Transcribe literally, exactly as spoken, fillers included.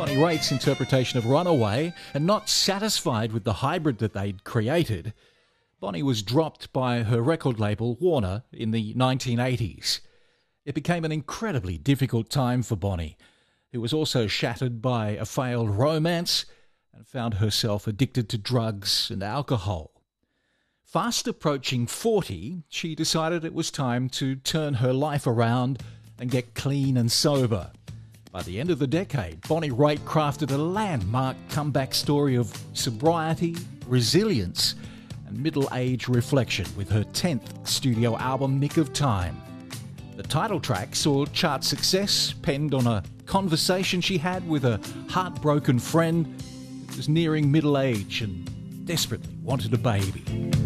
Bonnie Raitt's interpretation of Runaway, and not satisfied with the hybrid that they'd created, Bonnie was dropped by her record label Warner in the nineteen eighties. It became an incredibly difficult time for Bonnie, who was also shattered by a failed romance and found herself addicted to drugs and alcohol. Fast approaching forty, she decided it was time to turn her life around and get clean and sober. By the end of the decade, Bonnie Raitt crafted a landmark comeback story of sobriety, resilience, and middle-age reflection with her tenth studio album, Nick of Time. The title track saw chart success, penned on a conversation she had with a heartbroken friend who was nearing middle age and desperately wanted a baby.